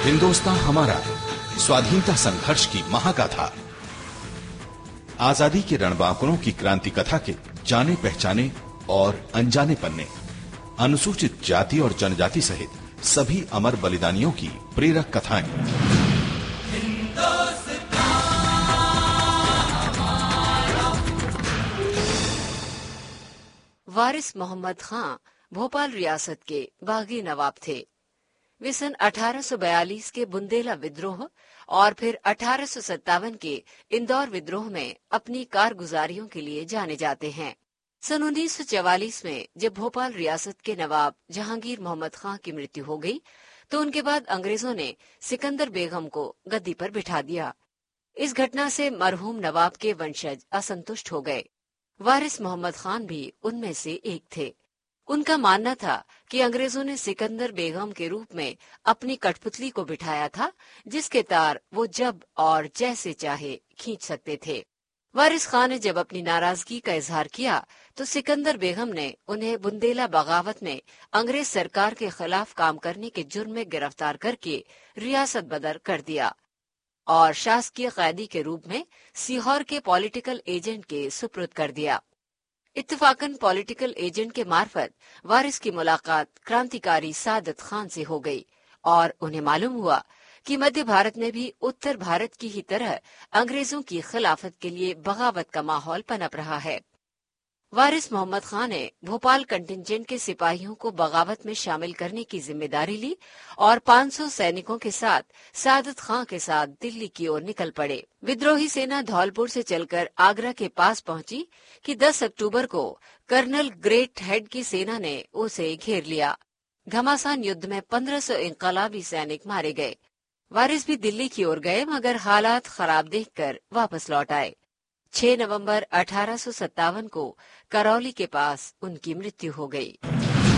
हिंदुस्तान हमारा, स्वाधीनता संघर्ष की महागाथा। आजादी के रणबांकुरों की क्रांति कथा के जाने पहचाने और अनजाने पन्ने, अनुसूचित जाति और जनजाति सहित सभी अमर बलिदानियों की प्रेरक कथाएं। वारिस मोहम्मद खां भोपाल रियासत के बागी नवाब थे। वे सन 1842 के बुंदेला विद्रोह और फिर 1857 के इंदौर विद्रोह में अपनी कारगुजारियों के लिए जाने जाते हैं। सन 1944 में जब भोपाल रियासत के नवाब जहांगीर मोहम्मद खां की मृत्यु हो गई, तो उनके बाद अंग्रेजों ने सिकंदर बेगम को गद्दी पर बिठा दिया। इस घटना से मरहूम नवाब के वंशज असंतुष्ट हो गए। वारिस मोहम्मद खान भी उनमें से एक थे। उनका मानना था कि अंग्रेजों ने सिकंदर बेगम के रूप में अपनी कठपुतली को बिठाया था, जिसके तार वो जब और जैसे चाहे खींच सकते थे। वारिस खान ने जब अपनी नाराजगी का इजहार किया, तो सिकंदर बेगम ने उन्हें बुंदेला बगावत में अंग्रेज सरकार के खिलाफ काम करने के जुर्म में गिरफ्तार करके रियासत बदर कर दिया और शासकीय कैदी के रूप में सीहोर के पॉलिटिकल एजेंट के सुपुर्द कर दिया। इत्तेफाकन पॉलिटिकल एजेंट के मार्फत वारिस की मुलाकात क्रांतिकारी सादत खान से हो गई और उन्हें मालूम हुआ कि मध्य भारत में भी उत्तर भारत की ही तरह अंग्रेजों की खिलाफत के लिए बगावत का माहौल पनप रहा है। वारिस मोहम्मद खान ने भोपाल कंटिंजेंट के सिपाहियों को बगावत में शामिल करने की जिम्मेदारी ली और 500 सैनिकों के साथ सादत खां के साथ दिल्ली की ओर निकल पड़े। विद्रोही सेना धौलपुर से चलकर आगरा के पास पहुंची कि 10 अक्टूबर को कर्नल ग्रेट हेड की सेना ने उसे घेर लिया। घमासान युद्ध में 1500 इंकलाबी सैनिक मारे गए। वारिस भी दिल्ली की ओर गए, मगर हालात खराब देखकर वापस लौट आए। 6 नवंबर 1857 को करौली के पास उनकी मृत्यु हो गई।